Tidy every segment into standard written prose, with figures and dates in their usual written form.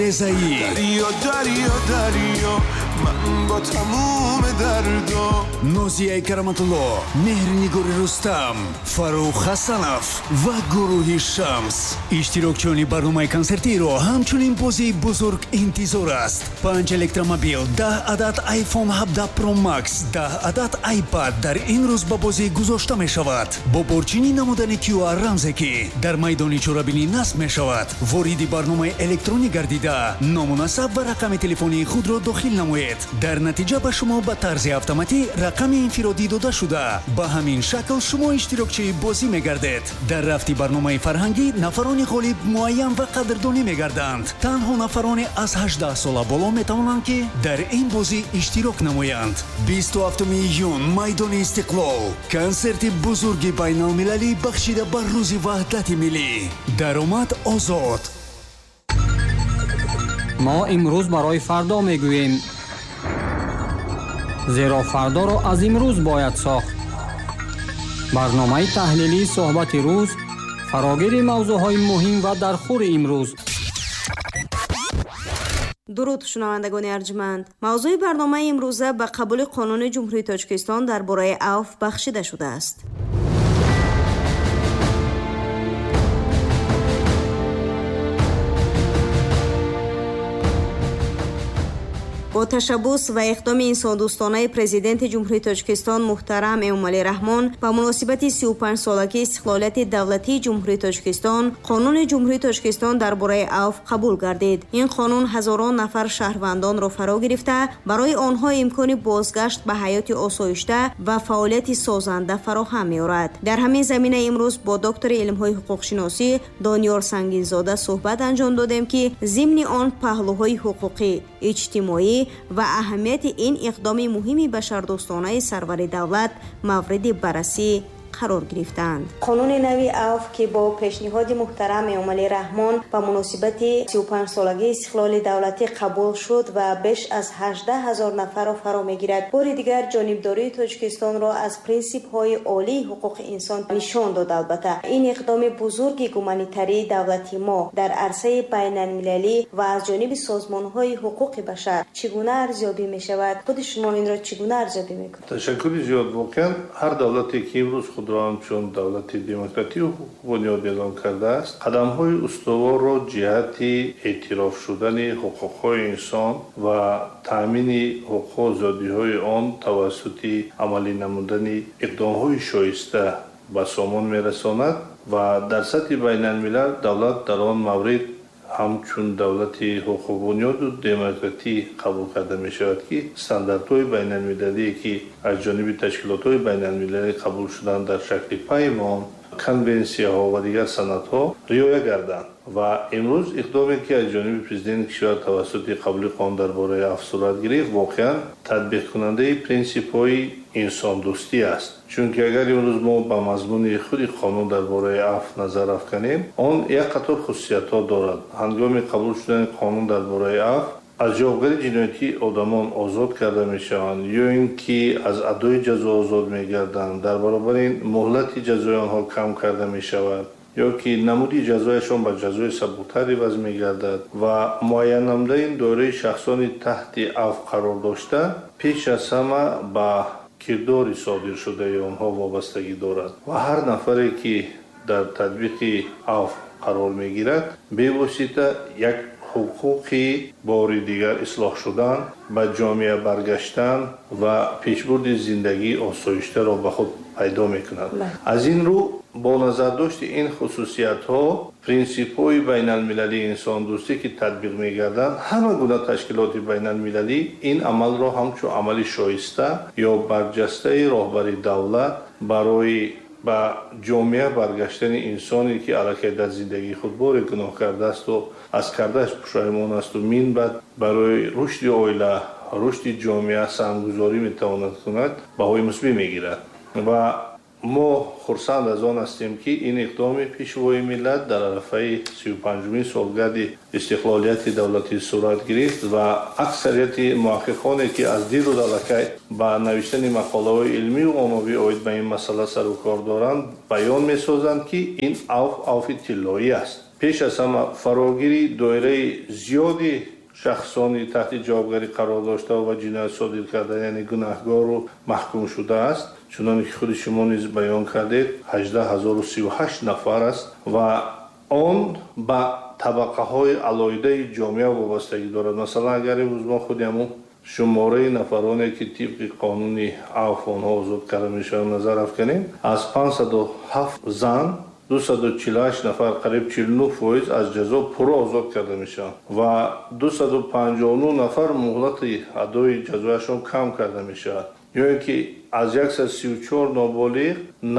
رضایی. دریا دریا دریا من با تموم دردو. نوزیه کرامتالله، مهرنگار رستم، فاروق حسنف و گروه شمس. اشتراکچیانی برنامه کنسرتی رو همچنین بازی بزرگ انتظار است. 5 الکترومبیل، 10 عدد آیفون 17 پرو مکس، 10 عدد آیپد در این روز با بازی گذاشته می شود. با برچینی نمودن QR رمزی که در میدان چورابینی نصب می شود. وارد برنامه الکترونی گردیده نامناسب و رقم تلفنی خود را داخل نمایید. در نتیجه به شما به طرز اتوماتیک رقم انفرادی داده شده. به همین شکل شما اشتراکچی بازی می‌گردید. در رفتی برنامه فرهنگی نفران غالب معین و قدردانی می‌گردند. تنها نفران از 18 سال بالا می‌توانند که در این بازی اشتراک نمایند. 27 میلیون میدان استقلال، کنسرت بزرگ بین‌المللی بخشیده بر روز وحدت ملی. درآمد آزاد. ما امروز برای فردا میگوییم، زیرا فردا را از امروز باید ساخت. برنامه تحلیلی صحبت روز، فراگیر موضوعهای مهم و در خور امروز. درود شنوندگان ارجمند. موضوع برنامه امروزه به قبول قانون جمهوری تاجیکستان درباره عفو بخشیده شده است. با تشبث و اقدام انسان دوستانه پرزیدنت جمهوری تاجیکستان محترم امامعلی رحمان به مناسبت 35 سالگی استقلالیت دولتی جمهوری تاجیکستان، قانون جمهوری تاجیکستان درباره عفو قبول گردید. این قانون هزاران نفر شهروندان را فرا گرفته، برای آنها امکان بازگشت به حیات آسایشته و فعالیت سازنده فراهم می‌آورد. در همین زمینه امروز با دکتر علم‌های حقوق شناسی دانیار سنگینزاده صحبت انجام دادیم که ضمن آن پهلوهای حقوقی، اجتماعی و اهمیت این اقدام مهمی بشردوستانه سرور دولت مورد بررسی قرار گرفتند. قانون نوی عفو که با پیشنهاد محترم امامعلی رحمان به مناسبت 35 سالگی استقلال دولتی قبول شد و بیش از 18,000 نفر را فرا میگیرد. بار دیگر جانبداری تاجیکستان را از پرینسیپ های عالی حقوق انسان نشان داد. البته این اقدام بزرگ گومانیتری دولتی ما در عرصه بین المللی و از جانب سازمان های حقوق بشر چگونه ارزیابی می شود؟ خود شما این را چگونه ارزیابی میکنید؟ تشکر زیاد. واقعا هر دولتی که امروز خود را همچون دولت دموکراتیک و بنیاد اعلام کرده است، قدم‌های استوار را جهت اعتراف شدن حقوق‌های انسان و تأمین حقوق و آزادی‌های آن توسط عملی نمودن اقدام‌های شایسته به سامان می‌رساند و در سطح بین الملل دولت در آن مورد همچون دولت حقوق بنیاد و دموکراتی قبول کرده می شود که استانداردهای بین المللی که از جانب تشکیلات های بین المللی قبول شدن در شکل پیمان، کنونسیا ها و دیگر سندها رعایت گردند و امروز اقدامی که از جانب پرزیدنت کشور توسط قبول قانون درباره عفو صورت گرفت واقعا تطبیق کننده پرینسیپ های انسان دوستی است. چون که اگر امروز ما به مضمون خود قانون درباره عفو نظر افکنیم، آن یک قطار خصوصیت ها دارد. هنگام قبول شدن قانون درباره عفو از جوابگری جنایتی آدمان آزاد کرده می شوند یا اینکه از ادای جزا آزاد می گردند. در برابر این مهلت جزای آنها کم کرده می شود یا که نمودی جزایشان به جزای سبکتری وضع می گردد و معین نموده این دوره شخصانی تحت عفو قرار داشته پیش از همه به کردار صادر شده آنها وابستگی دارد و هر نفری که در تطبیق عفو قرار می گیرد به واسطه یک حقوقی بار دیگر اصلاح شدن، به جامعه برگشتن و پیشبرد زندگی آسایشته را به خود پیدا می کند. از این رو با نظر داشت این خصوصیت ها پرینسیپ های بین المللی انسان دوستی که تطبیق می گردند، همه گونه تشکیلات بین المللی این عمل را همچون عمل شایسته یا برجسته راهبری دولت برای به جامعه برگشتن انسانی که علاقه در زندگی خود بار گناه کرده است و از کردهش پشیمان است و مین بعد برای رشد عائله، رشد جامعه سهمگذاری میتواند کند بهای مثبت میگیرد و ما خرسند از آن هستیم که این اقدام پیشوای ملت در عرفه 35مین سالگرد استقلالیت دولتی صورت گرفت و اکثریت محققانی که از دیر و دلکه با نوشتن مقاله‌های علمی و عمومی آید به این مسئله سر و کار دارند بیان می‌سازند که این عفو طلایی است. پیش از همه فراگیری دایره زیادی شخصانی تحت جوابگری قرار داشته و جنایت صادر کرده، یعنی گناهکار رو محکوم شده است. چنانکه که خود شما نیز بیان کردید 18038 نفر است و آن با طبقه های علایده جامعه وابستگی دارد. مثلا اگر امروز ما خودمون شماره نفرانی که طبق قانون عفو آنها آزاد کرده میشوند نظر افکنیم، از 507 زن 248 نفر قریب 49% از جزا پرو آزاد کرده میشن و 259 نفر مهلت ادای جزایشان کم کرده میشد. یا اینکه از 134 نابالغ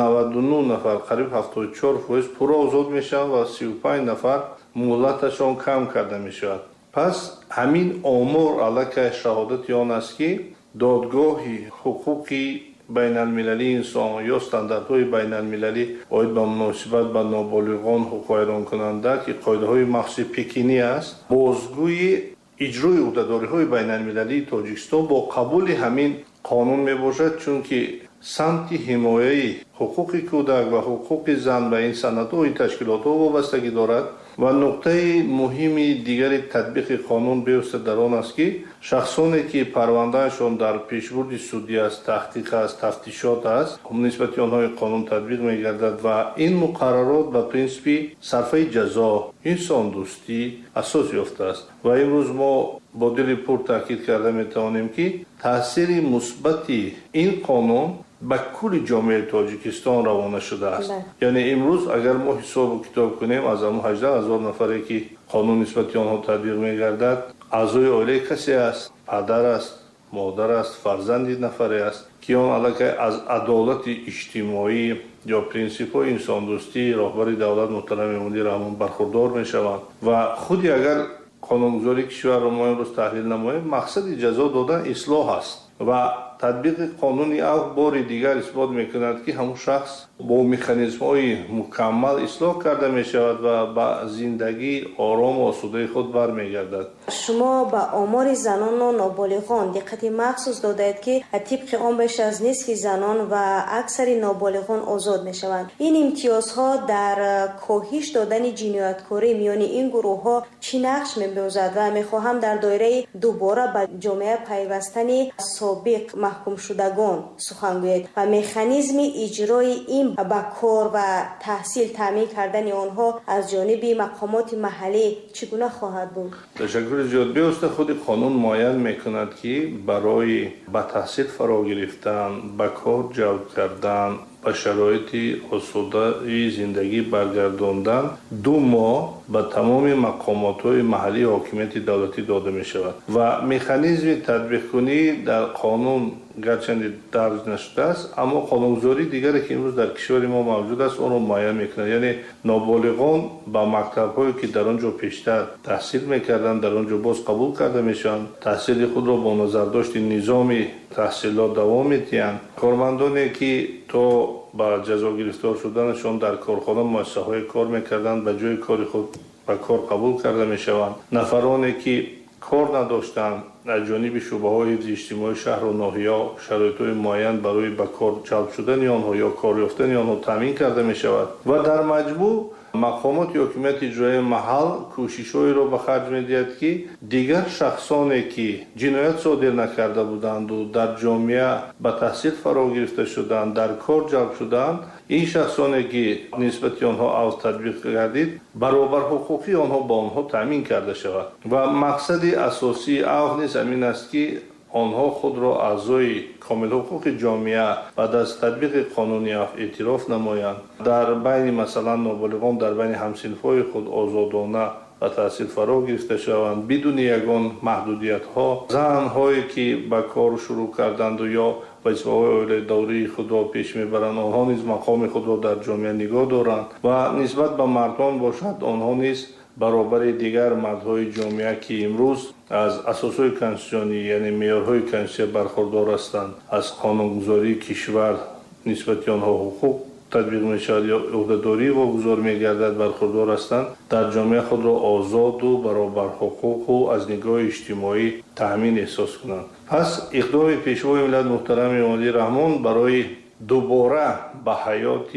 99 نفر قریب 74% پرو آزاد میشن و 35 نفر مهلتشان کم کرده میشد. پس همین آمار علیه شهادت آن است که دادگاه حقوقی بین المللی انسان یا استانداردهای بین المللی باید به مناسبت به نابالغان حقوق ویران کننده که قاعده های مخصوص پکینی است، بازگوی اجرای عهدهداری های بین المللی تاجیکستان با قبول همین قانون می باشد، چون که سمت حمایه حقوق کودک و حقوق زن به این سندهای تشکیلات ها وابستگی دارد. و نقطه مهم دیگر تطبیق قانون بیفته در آن است که شخصانی که پروندهشان در پیشبرد سودی است، تحقیق است، تفتیشات است، نسبت آنها قانون تطبیق می‌گردد و این مقررات به پرینسیپ صرفه جزا، انسان دوستی اساس یافته است. و امروز ما با دل پر تاکید کرده می‌توانیم که تاثیر مثبت این قانون به کل جامعه تاجیکستان روانه شده است. یعنی امروز اگر ما حساب و کتاب کنیم از اون 18000 نفری که قانون نسبت آنها تطبیق می‌گردد، اعضای عائله کسی است، پدر است، مادر است، فرزند نفری است که آن علاقه از عدالت اجتماعی یا پرینسیپ های انسان دوستی رهبر دولت محترم امالی رحمان برخوردار می‌شوند و خودی اگر قانونگذاری کشور را ما امروز تحلیل نماییم، مقصد جزا دادن اصلاح است و تطبیق قانونی عفو بار دیگر اثبات میکند که همون شخص با مکانیزم های مکمل اصلاح کرده می شود و به زندگی آرام و آسوده خود برمیگردد. شما به آمار زنان و نابالغان دقت مخصوص دادید که طبق آن بیش از نصف زنان و اکثر نابالغان آزاد می شوند. این امتیازها در کاهش دادن جنایتکاری میان این گروه ها چی نقش می‌بازد و میخواهم در دایره دوباره به جامعه پیوستن سابق محکوم شدگان سخن گویید و مکانیزم اجرای این به کار و تحصیل تامین کردن آنها از جانب مقامات محلی چگونه خواهد بود؟ تشکر زیاد. بیست خود قانون معین میکند که برای به تحصیل فرا گرفتن، به کار جلب کردن، به شرایط آسوده زندگی برگرداندن 2 ماه به تمام مقامات‌های محلی حاکمیت دولتی داده می شود و مکانیزم تطبیق کنی در قانون گرچند درج نشده است، اما قانونگذاری دیگری که امروز در کشور ما موجود است اون رو معین میکنه. یعنی نابالغان با مکتب‌هایی که در آنجا پیشتر تحصیل میکردن در آنجا باز قبول کرده میشن، تحصیل خود را با نظرداشت نظام تحصیلات دوام میدهند. کارمندانی که تا با جزا گرفتار شدنشان در کارخانه مؤسسه‌های کار میکردند به جای کار خود به کار قبول کرده میشوند. نفرانی که کار نداشتند از جانب شعبه‌های حفظ اجتماعی شهر و ناحیه شرایط‌های معین برای به کار جلب شدن آنها یا کار یافتن آنها تامین کرده می‌شود و در مجموع مقامات حکومت اجرایی محل کوشش‌هایی را به خرج می‌دهد که دیگر شخصانی که جنایت صادر نکرده بودند و در جامعه به تحصیل فرا گرفته شدند، در کار جلب شدند، این شخصانی که نسبت آنها از تطبیق گردید برابر حقوقی آنها با آنها تامین کرده شود و مقصد اساسی عفو نیز همین است که آنها خود را اعضای کامل حقوق جامعه بعد از تطبیق قانونی عفو اعتراف نمایند، در بین مثلا نابالغان در بین همسنفای خود آزادانه و تحصیل فرا گرفته شوند بدون یگان محدودیت ها. زن هایی که به کار شروع کردند و یا وظیفه‌های عائله دوری خود را پیش میبرند، آنها نیز مقام خود را در جامعه نگاه دارند و نسبت به مردان باشد آنها نیز برابر دیگر مردهای جامعه که امروز از اساسهای کنستیتوشنی یعنی معیارهای کنستیتوشنی برخوردار هستند، از قانونگذاری کشور نسبت آنها حقوق تطبیق میشود یا عهدهداری واگذار میگردد برخوردار هستند، در جامعه خود را آزاد و برابر حقوق و از نگاه اجتماعی تامین احساس کنند. پس اقدام پیشوای ملت محترم امالی رحمان برای دوباره به حیات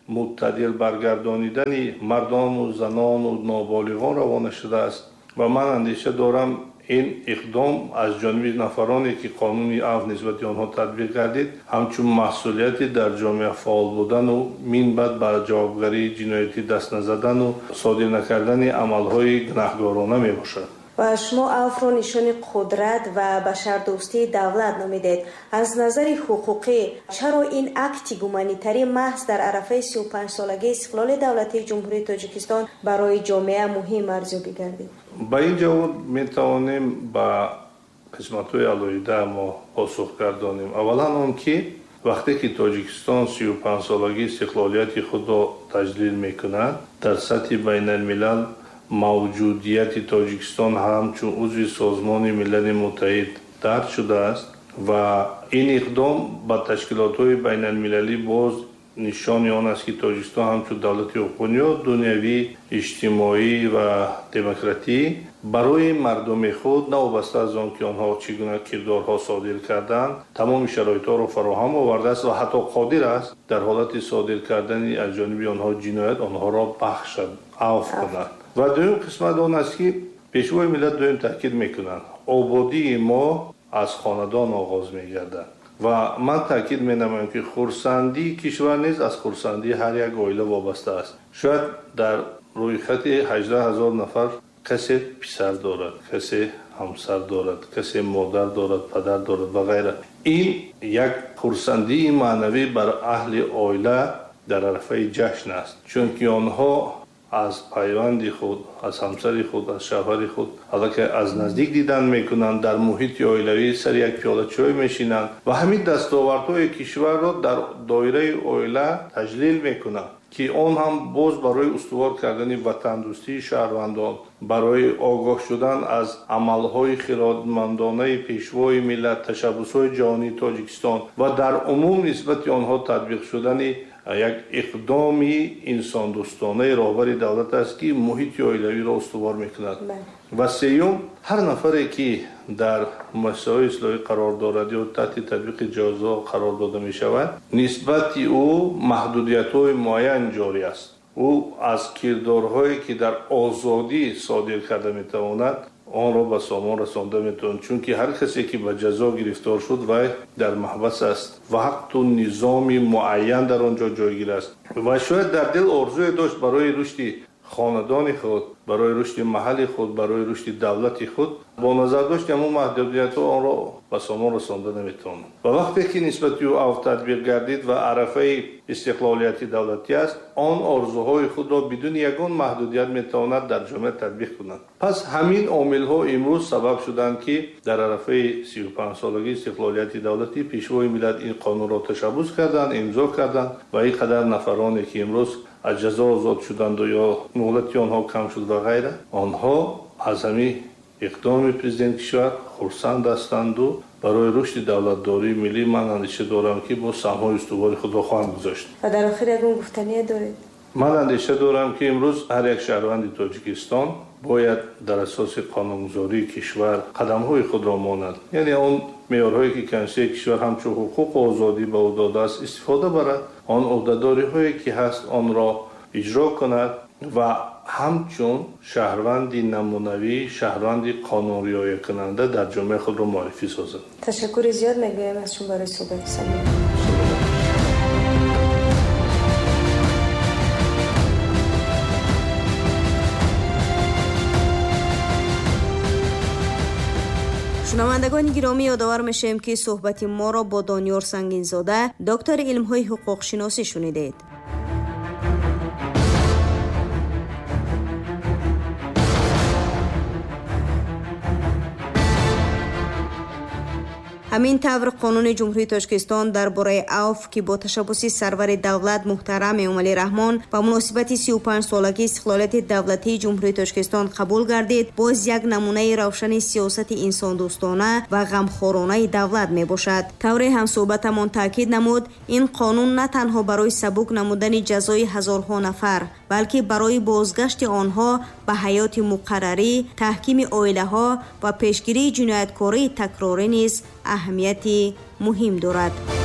معتدل برگردانیدن مردان و زنان و نابالغان روانه شده است و من اندیشه دارم این اقدام از جانب نفرانی که قانون عفو نسبت آنها تطبیق گردید همچون مسئولیتی در جامعه فعال بودن و من بعد بر جوابگری جنایتی دست نزدن و صادر نکردن عملهای گناهکارانه می باشد. و شما عفو را نشان قدرت و بشردوستی دولت نامیدید. از نظر حقوقی چرا این اکت گومانیتری محض در عرفه 35 سالگی استقلال دولتی جمهوری تاجیکستان برای جامعه مهم ارزیابی گردید؟ با این جواب می توانیم با قسمت‌های علایده ما پاسخ گردانیم. اولا آن که وقتی که تاجیکستان 35 سالگی استقلالیت خود را تجلیل می‌کند در سطح بین الملل موجودیت تاجیکستان همچون عضو سازمان ملل متحد درج شده است و این اقدام با تشکیلات‌های بین المللی باز نشان آن است که تاجیکستان همچون دولت حقوقی دنیوی اجتماعی و دموکراتی برای مردم خود نوابسته از آن که آنها چگونه کردارها صادر کردند تمام شرایطها را فراهم آورده است و حتی قادر است در حالت صادر کردن از جانب آنها جنایت آنها را بخشد عفو کند. و دوم قسمت آن است که پیشوای ملت دوم تاکید میکنند آبادی ما از خاندان آغاز میگردد و من تاکید مینمایم که خرسندی کشور نیز از خرسندی هر یک عائله وابسته است. شاید در روی خط 18,000 نفر کسی پسر دارد، کسی همسر دارد، کسی مادر دارد، پدر دارد و غیره. این یک خرسندی معنوی بر اهل عائله در عرفه جشن است، چون که آنها از پیوند خود، از همسر خود، از شوهر خود حالا که از نزدیک دیدن میکنند، در محیط عائلوی سر یک پیاله چای میشینند و همین دستاوردهای کشور را در دایره عائله تجلیل میکنند که آن هم باز برای استوار کردن وطن دوستی شهروندان، برای آگاه شدن از عملهای خردمندانه پیشوای ملت، تشبس‌های جهانی تاجیکستان و در عموم نسبت آنها تطبیق شدن یک اقدام انسان دوستانه راهبر دولت است که محیط عائلوی را استوار میکند. و سوم هر نفری که در مسائل اصلاحی قرار دارد یا تحت تطبیق جزا قرار داده می شود نسبت او محدودیت‌های معین جاری است. او از کردارهایی که در آزادی صادر کرده می تواند آن را به سامان رسانده میتوان، چون که هر کسی که به جزا گرفتار شد و در محبس است و حق و نظام معین در آنجا جایگیر است و شاید در دل آرزوی داشت برای رشد خاندان خود، برای رشد محل خود، برای رشد دولت خود با نظر داشت که همون محدودیت ها آن را به سامان رسانده نمیتوان. و وقتی که نسبت او عفو تطبیق گردید و عرفه استقلالیت دولتی است، آن آرزوهای خود را بدون یگان محدودیت میتواند در جامعه تطبیق کند. پس همین عامل ها امروز سبب شدند که در عرفه 35 سالگی استقلالیت دولتی پیشوای ملت این قانون را تشبث کردند، امضا کردند و این قدر نفرانی که امروز از جزا آزاد شدند و یا مهلت آنها کم شد و غیره، آنها از همین اقدام پرزیدنت کشور خرسند هستند و برای رشد دولتداری ملی من اندیشه دارم که با سهم‌های استوار خود را خواهند گذاشت. و در آخر یکون گفتنی دارید؟ من اندیشه دارم که امروز هر یک شهروند تاجیکستان باید در اساس قانونگذاری کشور قدم‌های خود را ماند، یعنی اون معیارهایی که کنسیل کشور همچون حقوق و آزادی به او داده است استفاده برد، آن عهده‌داری‌هایی که هست آن را اجرا کند و همچون شهروندی نمونوی، شهروندی قانون رعایت کننده در جامعه خود را معرفی سازد. تشکر زیاد می‌گویم از شما برای صحبت صمیمی. شنوندگان گرامی، یادآور میشیم که صحبت ما را با دانیار سنگینزاده دکتر علم‌های حقوق شناسی شنیدید. همین طور قانون جمهوری تاجیکستان درباره عفو که با تشبث سرور دولت محترم امالی رحمان و مناسبت 35 سالگی استقلالیت دولتی جمهوری تاجیکستان قبول گردید، باز یک نمونه روشن سیاست انسان دوستانه و غمخوارانه دولت می باشد. طوری هم صحبتمان تاکید نمود این قانون نه تنها برای سبک نمودن جزای هزارها نفر، بلکه برای بازگشت آنها به حیات مقرری، تحکیم عائله ها و پیشگیری جنایتکاری تکراری نیز اهمیتی مهم دارد.